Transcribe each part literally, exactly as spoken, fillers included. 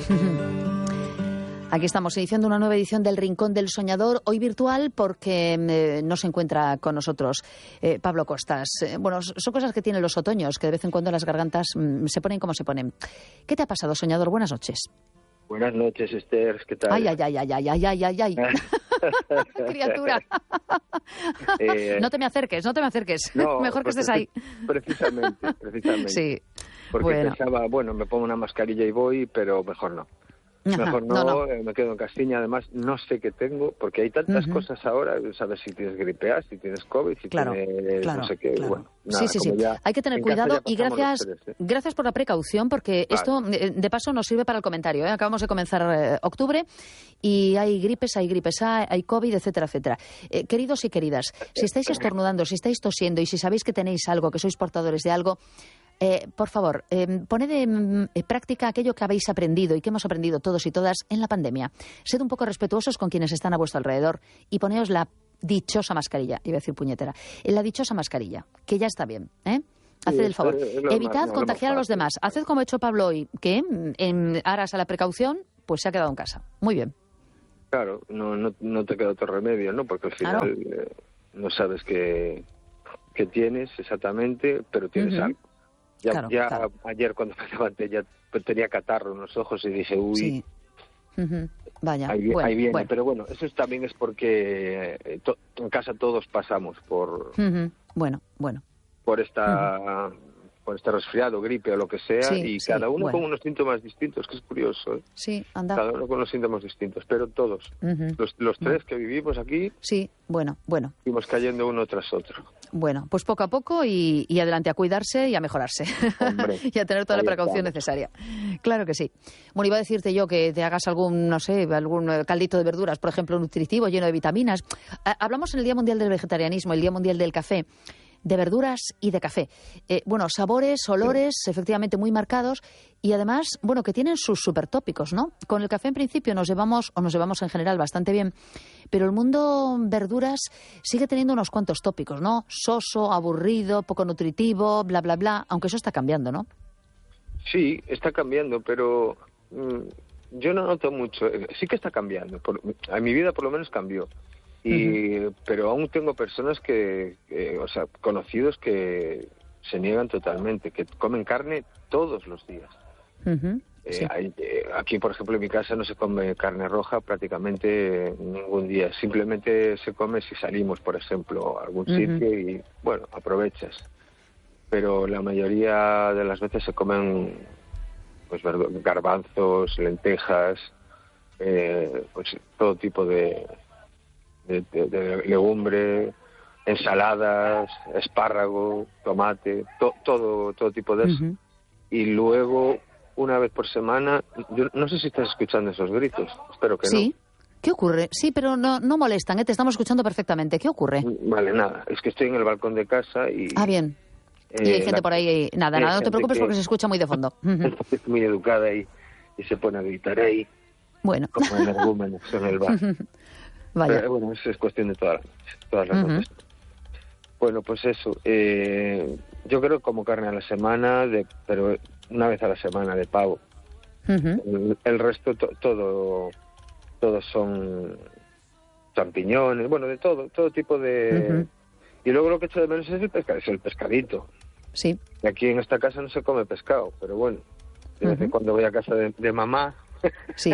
Aquí estamos iniciando una nueva edición del Rincón del Soñador, hoy virtual porque eh, no se encuentra con nosotros eh, Pablo Costas. Eh, bueno, son cosas que tienen los otoños, que de vez en cuando las gargantas mm, se ponen como se ponen. ¿Qué te ha pasado, Soñador? Buenas noches. Buenas noches, Esther, ¿qué tal? Ay, ay, ay, ay, ay, ay, ay, ay, ay. Criatura. Eh, no te me acerques, no te me acerques. No, mejor que estés ahí. Precisamente, precisamente. Sí. Porque bueno. pensaba, bueno, me pongo una mascarilla y voy, pero mejor no. Ajá, mejor no, no, no, me quedo en Castiña. Además, no sé qué tengo, porque hay tantas uh-huh. cosas ahora, sabes si tienes gripe A, si tienes COVID, si claro, tienes claro, no sé qué. Claro. Bueno, nada, sí, sí, sí. Hay que tener cuidado y gracias tres, ¿eh? gracias por la precaución, porque vale. esto, de paso, nos sirve para el comentario. ¿eh? Acabamos de comenzar eh, octubre y hay gripes, hay gripes A, hay COVID, etcétera, etcétera. Eh, queridos y queridas, si estáis estornudando, si estáis tosiendo y si sabéis que tenéis algo, que sois portadores de algo, Eh, por favor, eh, poned en eh, práctica aquello que habéis aprendido y que hemos aprendido todos y todas en la pandemia. Sed un poco respetuosos con quienes están a vuestro alrededor y poneos la dichosa mascarilla, iba a decir puñetera, la dichosa mascarilla, que ya está bien, ¿eh? Haced el favor. Sí, Evitad más, contagiar a los demás. Haced como ha hecho Pablo hoy, que en aras a la precaución, pues se ha quedado en casa. Muy bien. Claro, no, no, no te queda otro remedio, ¿no? Porque al final claro. eh, no sabes qué, qué tienes exactamente, pero tienes uh-huh. algo. Ya, claro, ya claro. ayer cuando me levanté ya tenía catarro en los ojos y dije, uy, sí. uh-huh. Vaya, ahí, bueno, ahí viene. Bueno. Pero bueno, eso también es porque eh, to, en casa todos pasamos por uh-huh. bueno, bueno, por esta uh-huh. por este resfriado, gripe o lo que sea, sí, y sí, cada uno bueno. con unos síntomas distintos, que es curioso, ¿eh? Sí, anda. Cada uno con unos síntomas distintos, pero todos, uh-huh. los, los tres uh-huh. que vivimos aquí, sí, bueno, bueno, fuimos cayendo uno tras otro. Bueno, pues poco a poco y, y adelante a cuidarse y a mejorarse. Hombre, y a tener toda la precaución estamos. necesaria. Claro que sí. Bueno, iba a decirte yo que te hagas algún, no sé, algún caldito de verduras, por ejemplo, nutritivo, lleno de vitaminas. Hablamos en el Día Mundial del Vegetarianismo, el Día Mundial del Café, de verduras y de café. Eh, bueno, sabores, olores, sí. efectivamente muy marcados y además, bueno, que tienen sus supertópicos, ¿no? Con el café en principio nos llevamos, o nos llevamos en general bastante bien, pero el mundo verduras sigue teniendo unos cuantos tópicos, ¿no? Soso, aburrido, poco nutritivo, bla, bla, bla, aunque eso está cambiando, ¿no? Sí, está cambiando, pero mmm, yo no noto mucho. Sí que está cambiando. Por, en mi vida por lo menos cambió. Y, uh-huh. Pero aún tengo personas que, que, o sea, conocidos que se niegan totalmente, que comen carne todos los días. Uh-huh. Eh, sí. hay, eh, aquí, por ejemplo, en mi casa no se come carne roja prácticamente ningún día. Simplemente se come si salimos, por ejemplo, a algún uh-huh. sitio y, bueno, aprovechas. Pero la mayoría de las veces se comen pues garbanzos, lentejas, eh, pues todo tipo de... De, de, de legumbre, ensaladas, espárrago, tomate, to, todo todo tipo de eso. Uh-huh. Y luego, una vez por semana, yo no sé si estás escuchando esos gritos, espero que sí. no. Sí, ¿qué ocurre? Sí, pero no, no molestan, ¿eh? Te estamos escuchando perfectamente. ¿Qué ocurre? Vale, nada, es que estoy en el balcón de casa y... Ah, bien. Eh, y hay gente la, por ahí, nada, nada, no te preocupes porque se escucha muy de fondo. Es muy educada y, y se pone a gritar ahí. Bueno. Como energúmenos en el bar. Vaya. Pero, bueno, eso es cuestión de todas las, todas las uh-huh. noches. Bueno, pues eso. Eh, yo creo que como carne a la semana, de, pero una vez a la semana de pavo. Uh-huh. El, el resto to, todo, todos son champiñones, bueno, de todo, todo tipo de... Uh-huh. Y luego lo que echo de menos es el pescado, es el pescadito. Sí. Y aquí en esta casa no se come pescado, pero bueno, de vez en uh-huh. cuando voy a casa de, de mamá. Sí.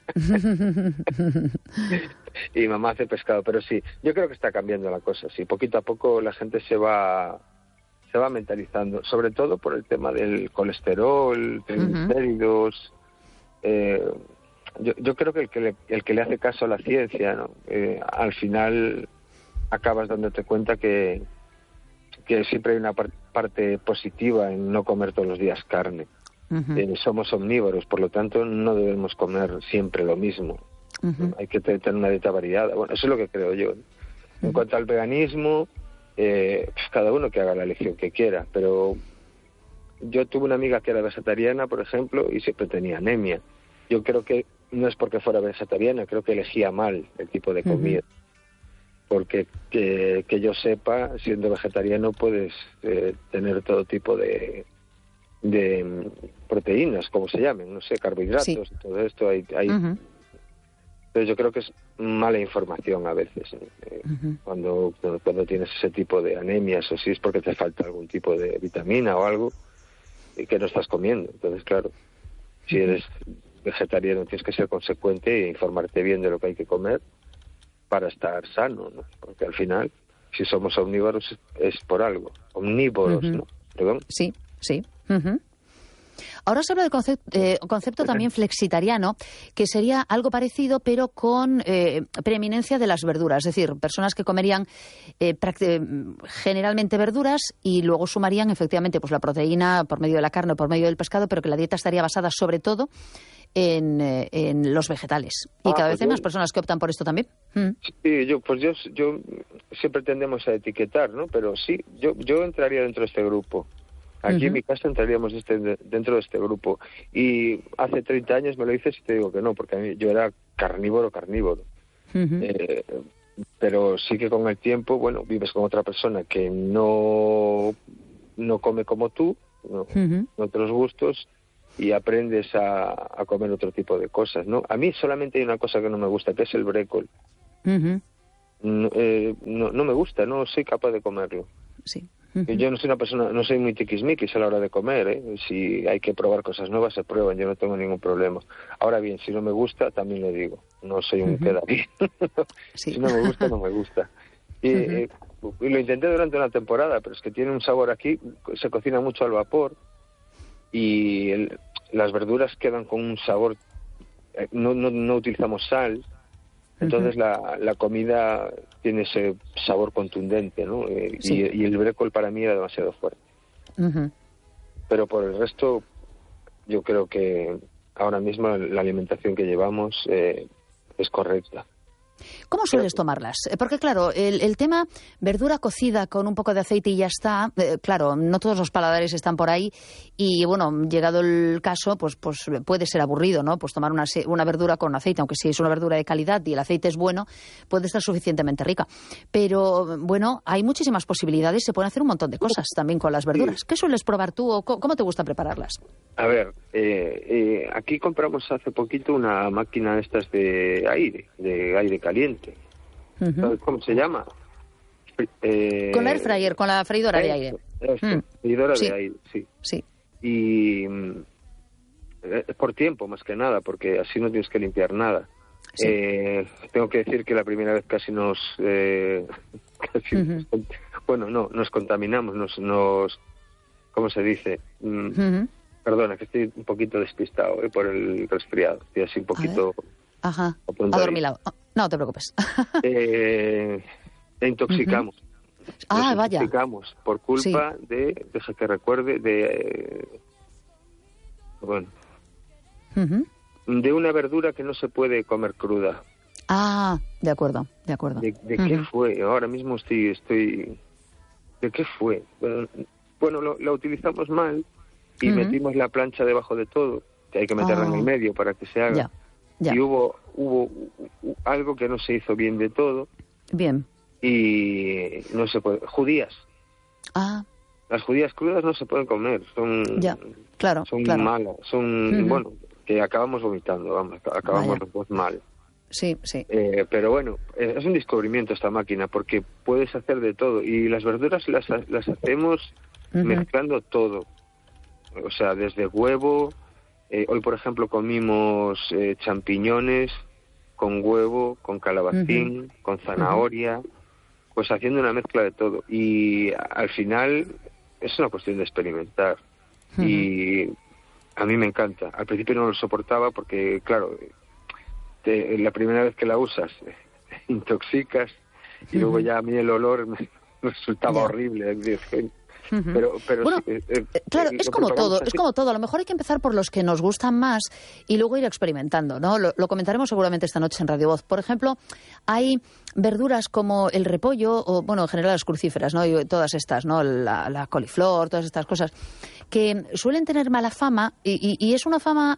Y mamá hace pescado, pero sí, yo creo que está cambiando la cosa, sí, poquito a poco la gente se va se va mentalizando, sobre todo por el tema del colesterol, triglicéridos. Uh-huh. eh, yo, yo creo que el que le, el que le hace caso a la ciencia, ¿no? eh, al final acabas dándote cuenta que que siempre hay una par- parte positiva en no comer todos los días carne. Uh-huh. Eh, somos omnívoros, por lo tanto no debemos comer siempre lo mismo. Uh-huh. Hay que tener una dieta variada. Bueno, eso es lo que creo yo. En uh-huh. cuanto al veganismo, eh, pues cada uno que haga la elección que quiera, pero yo tuve una amiga que era vegetariana, por ejemplo, y siempre tenía anemia. Yo creo que no es porque fuera vegetariana, creo que elegía mal el tipo de comida. Uh-huh. Porque que, que yo sepa, siendo vegetariano puedes eh, tener todo tipo de de proteínas, como se llamen, no sé, carbohidratos, sí. todo esto. Hay, hay... Uh-huh. Pero yo creo que es mala información a veces, eh, uh-huh. cuando, cuando tienes ese tipo de anemias, o si es porque te falta algún tipo de vitamina o algo que no estás comiendo. Entonces, claro, si eres vegetariano tienes que ser consecuente e informarte bien de lo que hay que comer para estar sano, ¿no? Porque al final, si somos omnívoros es por algo. Omnívoros, uh-huh. ¿no? ¿Perdón? Sí, sí. Uh-huh. Ahora se habla de concepto, eh, concepto también flexitariano, que sería algo parecido, pero con eh, preeminencia de las verduras. Es decir, personas que comerían eh, generalmente verduras y luego sumarían efectivamente pues la proteína por medio de la carne o por medio del pescado, pero que la dieta estaría basada sobre todo en, eh, en los vegetales. Y ah, cada pues vez hay yo, más personas que optan por esto también. Mm. Sí, yo, pues yo, yo siempre tendemos a etiquetar, ¿no? Pero sí, yo, yo entraría dentro de este grupo. Aquí uh-huh. en mi casa entraríamos este, dentro de este grupo. Y hace treinta años me lo dices y te digo que no, porque a mí, yo era carnívoro, carnívoro. Uh-huh. Eh, pero sí que con el tiempo, bueno, vives con otra persona que no, no come como tú, no, uh-huh. otros gustos, y aprendes a, a comer otro tipo de cosas, ¿no? A mí solamente hay una cosa que no me gusta, que es el brécol. Uh-huh. No, eh, no, no me gusta, no soy capaz de comerlo. Sí. Uh-huh. Yo no soy una persona, no soy muy tiquismiquis a la hora de comer, ¿eh? Si hay que probar cosas nuevas, se prueban, yo no tengo ningún problema. Ahora bien, si no me gusta, también lo digo, no soy un uh-huh. queda bien. Sí. Si no me gusta, no me gusta. Y, uh-huh. eh, y lo intenté durante una temporada, pero es que tiene un sabor aquí, se cocina mucho al vapor, y el, las verduras quedan con un sabor, eh, no, no, no utilizamos sal, entonces uh-huh. la, la comida tiene ese sabor contundente, ¿no? Eh, sí. y, y el brécol para mí era demasiado fuerte. Uh-huh. Pero por el resto, yo creo que ahora mismo la alimentación que llevamos eh, es correcta. ¿Cómo sueles tomarlas? Porque, claro, el, el tema verdura cocida con un poco de aceite y ya está, eh, claro, no todos los paladares están por ahí y, bueno, llegado el caso, pues pues puede ser aburrido, ¿no? Pues tomar una, una verdura con aceite, aunque si es una verdura de calidad y el aceite es bueno, puede estar suficientemente rica. Pero, bueno, hay muchísimas posibilidades, se pueden hacer un montón de cosas también con las verduras. Sí. ¿Qué sueles probar tú o cómo te gusta prepararlas? A ver, eh, eh, aquí compramos hace poquito una máquina de estas de aire, de aire caliente. Uh-huh. ¿Cómo se llama? Eh, con la air fryer, con la freidora de aire. Esto, mm. freidora sí. de aire, sí. Sí. Y eh, por tiempo, más que nada, porque así no tienes que limpiar nada. Sí. Eh, tengo que decir que la primera vez casi nos... Eh, casi uh-huh. nos bueno, no, nos contaminamos, nos... nos ¿cómo se dice? Mm, uh-huh. Perdona, que estoy un poquito despistado eh, por el resfriado. Estoy así un poquito... Ajá, adormilado. No te preocupes. eh, te intoxicamos. Uh-huh. Ah, Nos vaya. intoxicamos por culpa sí. de, deja que recuerde, de... Eh, bueno... Uh-huh. De una verdura que no se puede comer cruda. Ah, de acuerdo, de acuerdo. ¿De, de uh-huh. qué fue? Ahora mismo estoy... estoy ¿de qué fue? Bueno, bueno lo, lo utilizamos mal y uh-huh. metimos la plancha debajo de todo, que hay que meterla oh. en el medio para que se haga. Ya. Ya. Y hubo, hubo algo que no se hizo bien de todo. Bien. Y no se puede... Judías. Ah. Las judías crudas no se pueden comer. Son, ya, claro, son claro. malas. Son, uh-huh. bueno, que acabamos vomitando, vamos, acabamos los dos mal. Sí, sí. Eh, pero bueno, es un descubrimiento esta máquina, porque puedes hacer de todo. Y las verduras las, las hacemos uh-huh. mezclando todo. O sea, desde huevo... Eh, hoy, por ejemplo, comimos eh, champiñones con huevo, con calabacín, uh-huh. con zanahoria, uh-huh. pues haciendo una mezcla de todo. Y al final es una cuestión de experimentar. Uh-huh. Y a mí me encanta. Al principio no lo soportaba porque, claro, te, la primera vez que la usas, te intoxicas y uh-huh. luego ya a mí el olor me resultaba yeah. horrible. Uh-huh. Pero, pero bueno, sí, eh, claro, eh, es como todo, así. es como todo. A lo mejor hay que empezar por los que nos gustan más y luego ir experimentando, ¿no? Lo, lo comentaremos seguramente esta noche en Radio Voz. Por ejemplo, hay verduras como el repollo o, bueno, en general las crucíferas, ¿no? Y todas estas, ¿no? La, la coliflor, todas estas cosas que suelen tener mala fama y, y, y es una fama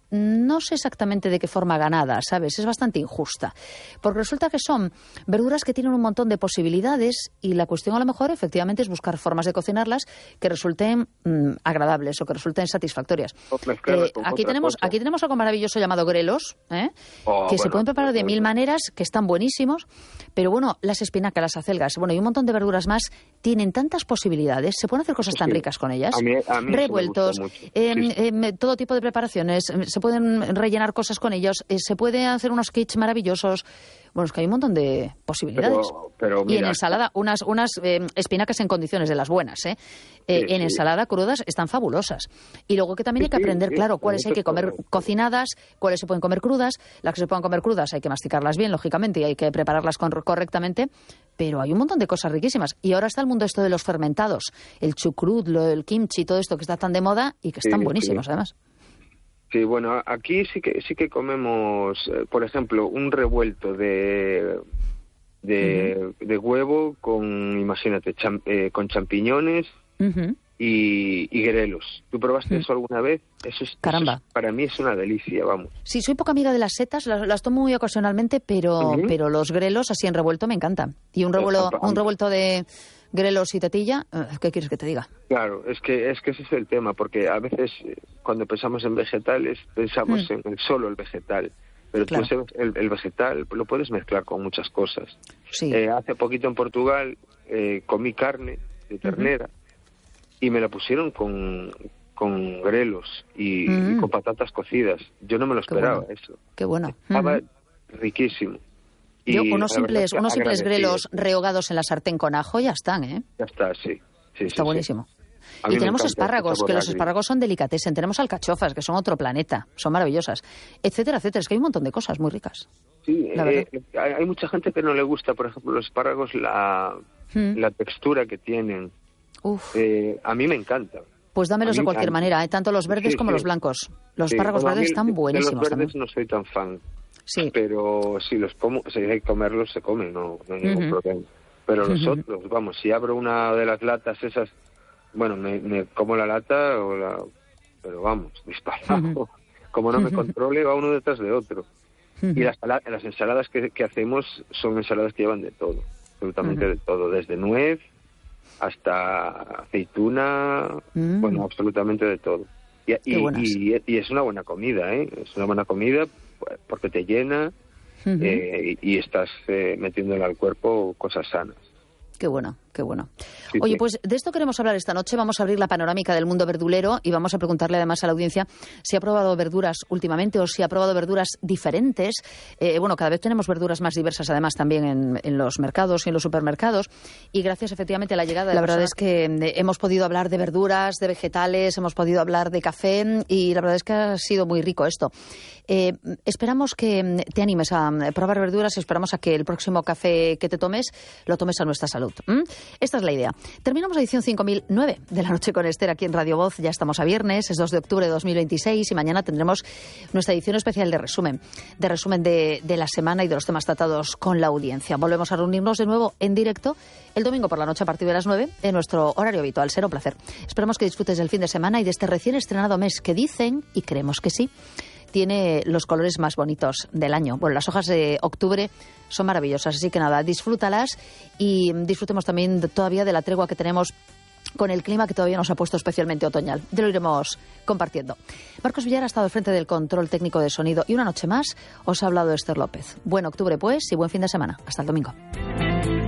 no sé exactamente de qué forma ganada, ¿sabes? Es bastante injusta. Porque resulta que son verduras que tienen un montón de posibilidades y la cuestión a lo mejor efectivamente es buscar formas de cocinarlas que resulten mmm, agradables o que resulten satisfactorias. Eh, aquí tenemos aquí tenemos algo maravilloso llamado grelos, ¿eh? oh, que bueno, se pueden preparar de mil maneras, que están buenísimos, pero bueno, las espinacas, las acelgas, bueno, y un montón de verduras más tienen tantas posibilidades, se pueden hacer cosas tan sí. ricas con ellas. A mí, a mí revueltos, eh, sí. eh, todo tipo de preparaciones, se pueden rellenar cosas con ellos, eh, se puede hacer unos kits maravillosos. Bueno, es que hay un montón de posibilidades. Pero, pero mira, y en ensalada, unas, unas eh, espinacas en condiciones de las buenas, ¿eh? eh sí, en sí. ensalada crudas están fabulosas. Y luego que también sí, hay que aprender, sí, claro, sí, cuáles hay que comer correcto. cocinadas, cuáles se pueden comer crudas. Las que se pueden comer crudas hay que masticarlas bien, lógicamente, y hay que prepararlas con, correctamente. Pero hay un montón de cosas riquísimas. Y ahora está el mundo esto de los fermentados. El chucrut, lo, el kimchi, todo esto que está tan de moda y que están sí, buenísimos, sí. además. Sí, bueno, aquí sí que sí que comemos, eh, por ejemplo, un revuelto de de, uh-huh. de huevo con, imagínate, cham, eh, con champiñones uh-huh. y, y grelos. ¿Tú probaste uh-huh. eso alguna vez? Eso es, Caramba. Eso es, para mí es una delicia, vamos. Sí, soy poca amiga de las setas, las, las tomo muy ocasionalmente, pero uh-huh. pero los grelos así en revuelto me encantan. Y un revuelo, un revuelto de grelos y tetilla, ¿qué quieres que te diga? Claro, es que es que ese es el tema, porque a veces cuando pensamos en vegetales pensamos mm. en el, solo el vegetal, pero claro. tú el, el vegetal lo puedes mezclar con muchas cosas. Sí. Eh, hace poquito en Portugal eh, comí carne de ternera uh-huh. y me la pusieron con, con grelos y, mm. y con patatas cocidas. Yo no me lo esperaba. Qué bueno. Eso. Qué bueno. Estaba uh-huh. riquísimo. Yo, unos simples, unos simples grelos rehogados en la sartén con ajo ya están, ¿eh? Ya está, sí. sí está sí, buenísimo. Sí. Y tenemos espárragos, que los espárragos son delicatessen. Tenemos alcachofas, que son otro planeta, son maravillosas, etcétera, etcétera. Es que hay un montón de cosas muy ricas. Sí, eh, hay, hay mucha gente que no le gusta, por ejemplo, los espárragos, la, hmm. la textura que tienen. Uf. Eh, a mí me encanta. Pues dámelos de cualquier manera, ¿eh? Tanto los verdes sí, como sí. los blancos. Los sí. espárragos bueno, verdes están buenísimos. De los verdes también. no soy tan fan. Sí. Pero si los como, si hay que comerlos, se comen, no, no hay ningún uh-huh. problema. Pero los uh-huh. otros, vamos, si abro una de las latas esas, bueno, me, me como la lata, o la, pero vamos, disparado. Uh-huh. Como no me controle, va uno detrás de otro. Uh-huh. Y las, las ensaladas que, que hacemos son ensaladas que llevan de todo, absolutamente uh-huh. de todo, desde nuez hasta aceituna, uh-huh. bueno, absolutamente de todo. Y, y, y, y es una buena comida, ¿eh? Es una buena comida porque te llena uh-huh. eh, y, y estás eh, metiéndole al cuerpo cosas sanas. Qué bueno, qué bueno. Sí, Oye, sí. pues de esto queremos hablar esta noche. Vamos a abrir la panorámica del mundo verdulero y vamos a preguntarle además a la audiencia si ha probado verduras últimamente o si ha probado verduras diferentes. Eh, bueno, cada vez tenemos verduras más diversas además también en, en los mercados y en los supermercados. Y gracias efectivamente a la llegada de la verdad es que hemos podido hablar de verduras, de vegetales, hemos podido hablar de café y la verdad es que ha sido muy rico esto. Eh, esperamos que te animes a probar verduras, esperamos a que el próximo café que te tomes lo tomes a nuestra salud. ¿Mm? Esta es la idea. Terminamos la edición cinco mil nueve de La Noche con Esther aquí en Radio Voz. Ya estamos a viernes, es dos de octubre de dos mil veintiséis y mañana tendremos nuestra edición especial de resumen, de resumen de, de la semana y de los temas tratados con la audiencia. Volvemos a reunirnos de nuevo en directo el domingo por la noche a partir de las nueve en nuestro horario habitual. Será un placer. Esperamos que disfrutes del fin de semana y de este recién estrenado mes que dicen, y creemos que sí, tiene los colores más bonitos del año. Bueno, las hojas de octubre son maravillosas, así que nada, disfrútalas y disfrutemos también de, todavía de la tregua que tenemos con el clima que todavía nos ha puesto especialmente otoñal. Ya lo iremos compartiendo. Marcos Villar ha estado al frente del control técnico de sonido y una noche más os ha hablado Esther López. Buen octubre pues y buen fin de semana. Hasta el domingo.